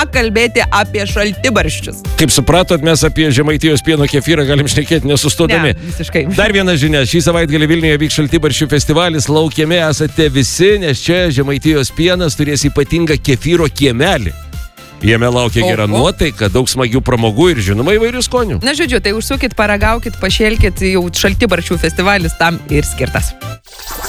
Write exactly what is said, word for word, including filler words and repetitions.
ką kalbėti apie šaltibarščius. Kaip supratot, mes apie Žemaitijos pieno kefyrą galim šnekėti nesustodami. Ne, visiškai. Dar viena žinia, šį savaitgalį Vilniuje vyks šaltibarščių festivalis, laukiami esate visi, nes čia Žemaitijos pienas turės ypatingą kefyro kiemelį. Jame laukia gera nuotaika, daug smagių pramogų ir žinoma įvairių skonių. Na, žodžiu, tai užsukit, paragaukit, pašėlkit, jau šaltibarščių festivalis tam ir skirtas.